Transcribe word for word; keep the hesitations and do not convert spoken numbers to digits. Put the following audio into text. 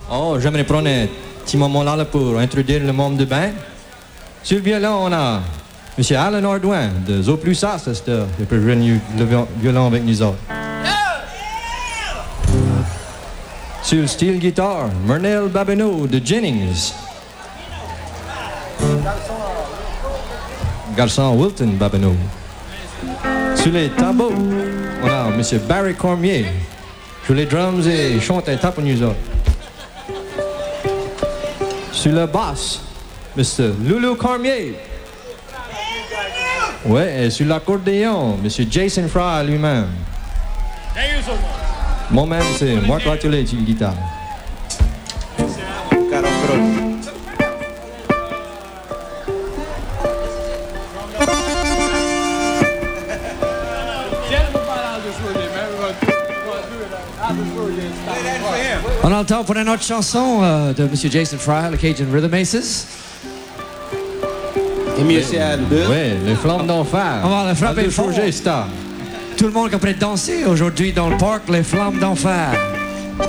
Oh, j'aimerais prendre un petit moment là, là pour introduire le membre de band. Sur le violon, on a M. Alan Ordouin de Zo Plus Ça, c'est qui peut jouer le violon avec nous autres. Sur le steel guitar, Mernel Babineau de Jennings. Garçon Wilton Babineau. Sur les tableaux, on a M. Barry Cormier. Sur les drums et chante un tas pour nous autres. Sur le bass, M. Loulou Cormier. Ouais, et sur l'accordéon, M. Jason Fry lui-même. Moi-même, c'est Marc Ratulet sur la guitare. On a le temps pour une autre chanson euh, de M. Jason Fry, le Cajun Rhythm Aces. Et mieux c'est à deux. Oui, les flammes d'enfer. On va la frapper fort. Tout le monde qui a prêt de danser aujourd'hui dans le parc, les flammes d'enfer.